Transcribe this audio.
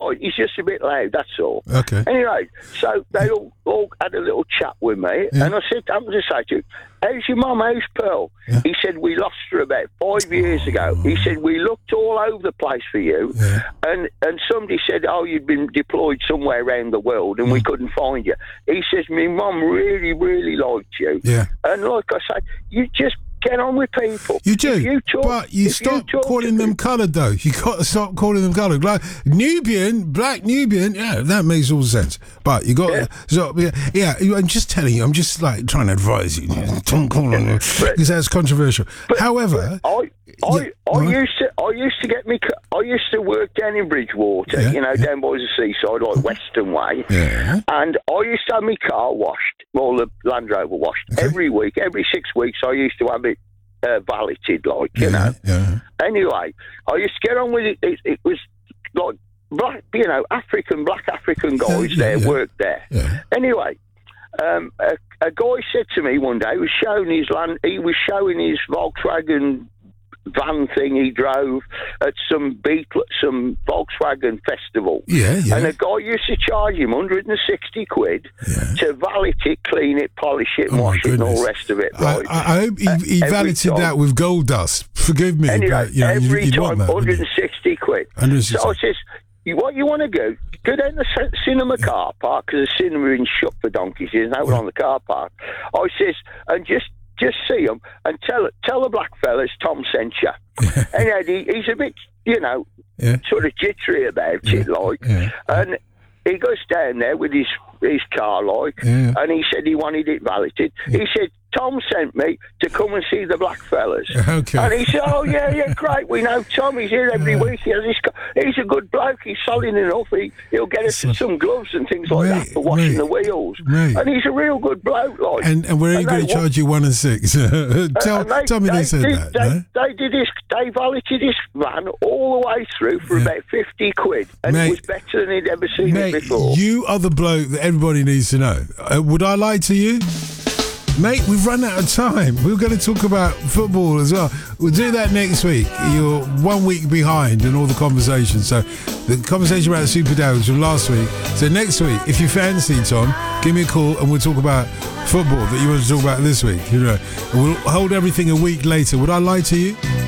fine. He's just a bit loud, that's all. Okay. Anyway, so they all had a little chat with me, and I said, I'm going to say to him, how's your mum, how's Pearl? Yeah. He said, we lost her about 5 years ago. He said, we looked all over the place for you, and somebody said, oh, you'd been deployed somewhere around the world, and we couldn't find you. He says, my mum really, really liked you. Yeah. And like I say, you just get on with people. You do, but you stop calling them coloured, though. You got to stop calling them coloured. Like Nubian, black Nubian, yeah, that makes all sense. But you got I'm just telling you, I'm just like trying to advise you. Don't call them because that's controversial. However, I used to get me. I used to work down in Bridgewater, down by the seaside, like Western Way. Yeah. And I used to have my car washed, the Land Rover washed every week. Every 6 weeks, I used to have it valeted, you know. Yeah. Anyway, I used to get on with it. It was like black African guys worked there. Yeah. Anyway, a guy said to me one day, he was showing his Volkswagen van thing he drove at some Volkswagen festival. Yeah. And a guy used to charge him 160 quid to valet it, clean it, polish it, wash it, and all the rest of it. Right? I hope he valeted that with gold dust. Forgive me. Anyway, but, every time, 160 quid. 160. So I says, what you want to go down the cinema car park, because the cinema is shut for donkeys. There's no one on the car park. I says, and just see him and tell the black fellas Tom sent you. And he's a bit, sort of jittery about it, and he goes down there with his car, and he said he wanted it valeted. He said, Tom sent me to come and see the black fellas. Okay. And he said, oh, yeah, great. We know Tom. He's here every week. He's a good bloke. He's solid enough. He'll get us some gloves and things like that for washing the wheels. And he's a real good bloke. And we're only going to charge you 1 and 6. Tell me they said that. They valeted his van all the way through for about 50 quid. And it was better than he'd ever seen it before. You are the bloke that everybody needs to know. Would I lie to you? Mate, we've run out of time. We're going to talk about football as well. We'll do that next week. You're 1 week behind in all the conversations. So the conversation about Super Dad was from last week. So next week, if you fancy, Tom, give me a call and we'll talk about football that you want to talk about this week. And we'll hold everything a week later. Would I lie to you?